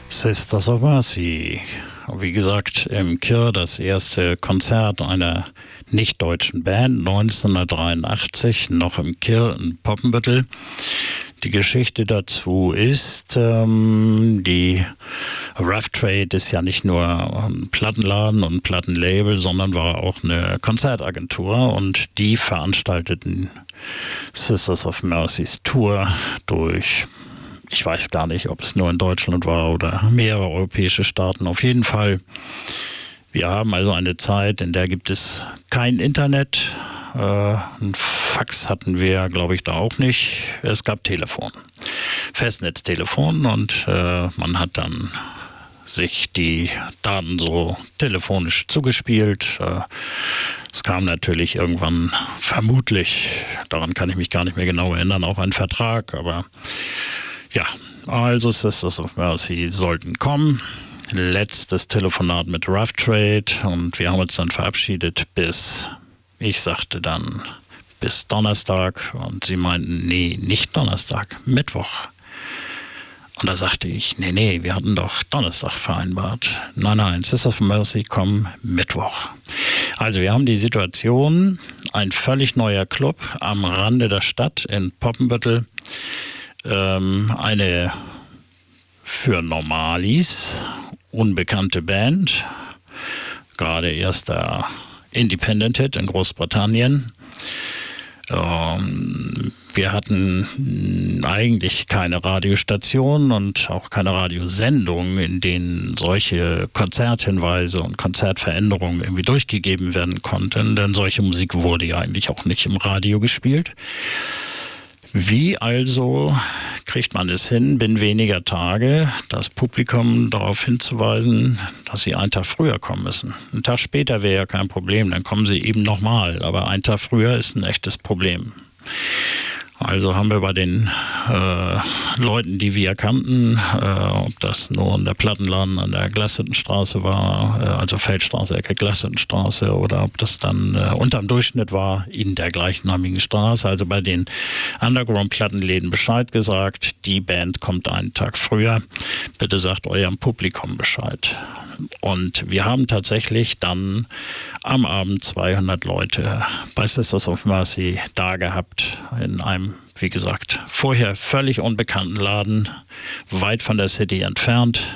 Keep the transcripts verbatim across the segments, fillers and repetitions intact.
Sisters of Mercy. Wie gesagt, im Kir das erste Konzert einer nicht-deutschen Band, neunzehnhundertdreiundachtzig, noch im Kir in Poppenbüttel. Die Geschichte dazu ist, ähm, die Rough Trade ist ja nicht nur ein Plattenladen und ein Plattenlabel, sondern war auch eine Konzertagentur, und die veranstalteten Sisters of Mercy's Tour durch, ich weiß gar nicht, ob es nur in Deutschland war oder mehrere europäische Staaten. Auf jeden Fall, wir haben also eine Zeit, in der gibt es kein Internet. Äh, ein Fax hatten wir, glaube ich, da auch nicht. Es gab Telefon, Festnetztelefon, und äh, man hat dann sich die Daten so telefonisch zugespielt. Äh, es kam natürlich irgendwann, vermutlich, daran kann ich mich gar nicht mehr genau erinnern, auch ein Vertrag, aber ja, also Sisters of Mercy sollten kommen. Letztes Telefonat mit Rough Trade, und wir haben uns dann verabschiedet bis, ich sagte dann, bis Donnerstag, und sie meinten, nee, nicht Donnerstag, Mittwoch. Und da sagte ich, nee, nee, wir hatten doch Donnerstag vereinbart. Nein, nein, Sisters of Mercy kommen Mittwoch. Also wir haben die Situation, ein völlig neuer Club am Rande der Stadt in Poppenbüttel, ähm, eine für Normalis unbekannte Band, gerade erster Independent-Hit in Großbritannien. Ähm, wir hatten eigentlich keine Radiostation und auch keine Radiosendung, in denen solche Konzerthinweise und Konzertveränderungen irgendwie durchgegeben werden konnten, denn solche Musik wurde ja eigentlich auch nicht im Radio gespielt. Wie also kriegt man es hin, binnen weniger Tage das Publikum darauf hinzuweisen, dass sie einen Tag früher kommen müssen? Ein Tag später wäre ja kein Problem, dann kommen sie eben nochmal, aber ein Tag früher ist ein echtes Problem. Also haben wir bei den äh, Leuten, die wir kannten, äh, ob das nur in der Plattenladen an der Glashüttenstraße war, äh, also Feldstraße, Ecke Glashüttenstraße, oder ob das dann äh, unterm Durchschnitt war in der gleichnamigen Straße, also bei den Underground-Plattenläden Bescheid gesagt, die Band kommt einen Tag früher, bitte sagt eurem Publikum Bescheid. Und wir haben tatsächlich dann am Abend zweihundert Leute bei Sisters of Mercy da gehabt, in einem, wie gesagt, vorher völlig unbekannten Laden, weit von der City entfernt.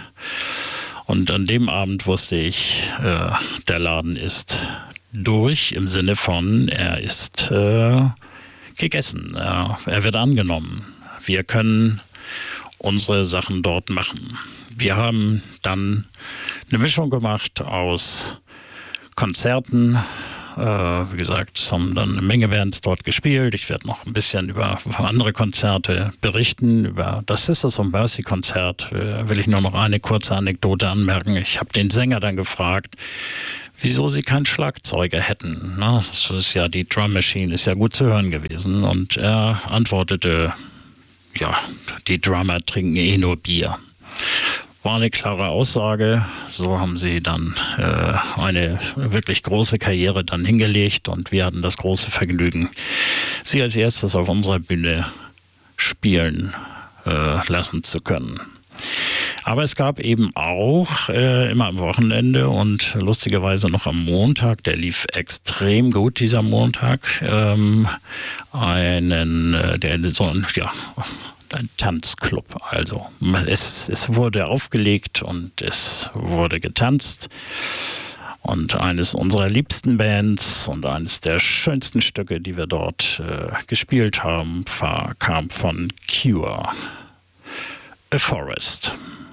Und an dem Abend wusste ich, äh, der Laden ist durch, im Sinne von, er ist äh, gegessen, er, er wird angenommen. Wir können unsere Sachen dort machen. Wir haben dann eine Mischung gemacht aus Konzerten. Äh, wie gesagt, haben dann eine Menge Bands dort gespielt. Ich werde noch ein bisschen über andere Konzerte berichten. Über das Sisters of Mercy Konzert äh, will ich nur noch eine kurze Anekdote anmerken. Ich habe den Sänger dann gefragt, wieso sie keinen Schlagzeuger hätten. Na, das ist ja, die Drum Machine ist ja gut zu hören gewesen. Und er antwortete, ja, die Drummer trinken eh nur Bier. War eine klare Aussage. So haben sie dann äh, eine wirklich große Karriere dann hingelegt, und wir hatten das große Vergnügen, sie als erstes auf unserer Bühne spielen äh, lassen zu können. Aber es gab eben auch äh, immer am Wochenende und lustigerweise noch am Montag, der lief extrem gut, dieser Montag, ähm, einen, äh, der so ein, ja, ein Tanzclub. Also es, es wurde aufgelegt und es wurde getanzt. Und eines unserer liebsten Bands und eines der schönsten Stücke, die wir dort äh, gespielt haben, war, kam von Cure, A Forest.